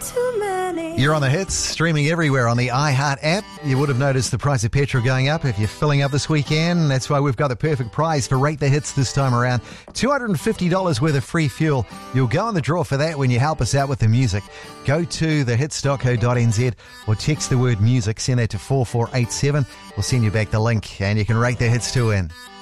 too many. You're on the hits, streaming everywhere on the iHeart app. You would have noticed the price of petrol going up if you're filling up this weekend. That's why we've got the perfect prize for Rate the Hits this time around. $250 worth of free fuel. You'll go in the draw for that when you help us out with the music. Go to thehits.co.nz or text the word music. Send that to 4487. We'll send you back the link and you can rate the hits to win.